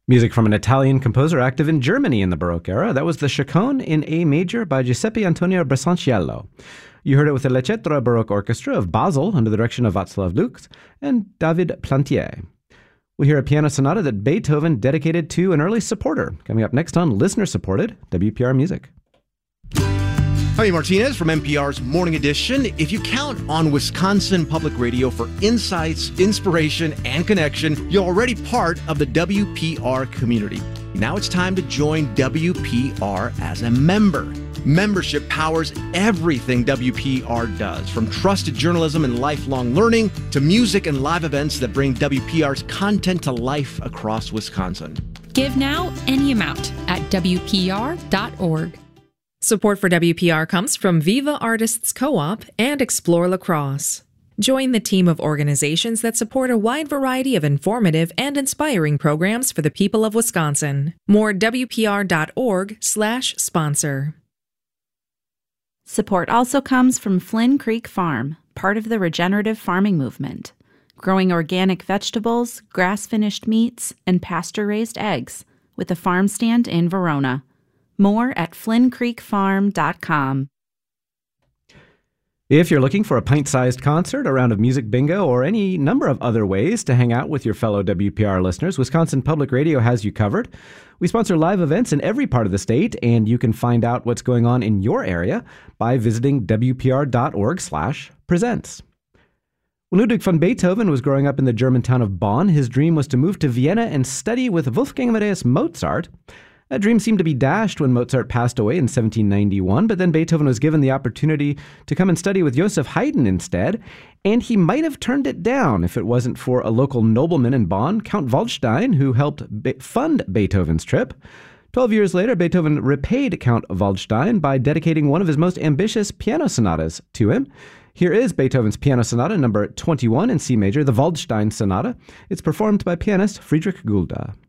Music from an Italian composer active in Germany in the Baroque era. That was the Chaconne in A major by Giuseppe Antonio Bersanciello. You heard it with the Leccetra Baroque Orchestra of Basel under the direction of Václav Lux and David Plantier. We'll hear a piano sonata that Beethoven dedicated to an early supporter, coming up next on listener-supported WPR Music. Javi Martinez from NPR's Morning Edition. If you count on Wisconsin Public Radio for insights, inspiration, and connection, you're already part of the WPR community. Now it's time to join WPR as a member. Membership powers everything WPR does, from trusted journalism and lifelong learning to music and live events that bring WPR's content to life across Wisconsin. Give now any amount at WPR.org. Support for WPR comes from Viva Artists Co-op and Explore Lacrosse. Join the team of organizations that support a wide variety of informative and inspiring programs for the people of Wisconsin. More at WPR.org/sponsor. Support also comes from Flynn Creek Farm, part of the regenerative farming movement, growing organic vegetables, grass-finished meats, and pasture-raised eggs, with a farm stand in Verona. More at flynncreekfarm.com. If you're looking for a pint-sized concert, a round of music bingo, or any number of other ways to hang out with your fellow WPR listeners, Wisconsin Public Radio has you covered. We sponsor live events in every part of the state, and you can find out what's going on in your area by visiting WPR.org/presents. When Ludwig van Beethoven was growing up in the German town of Bonn, his dream was to move to Vienna and study with Wolfgang Amadeus Mozart. That dream seemed to be dashed when Mozart passed away in 1791, but then Beethoven was given the opportunity to come and study with Joseph Haydn instead, and he might have turned it down if it wasn't for a local nobleman in Bonn, Count Waldstein, who helped fund Beethoven's trip. 12 years later, Beethoven repaid Count Waldstein by dedicating one of his most ambitious piano sonatas to him. Here is Beethoven's Piano Sonata number 21 in C major, the Waldstein Sonata. It's performed by pianist Friedrich Gulda.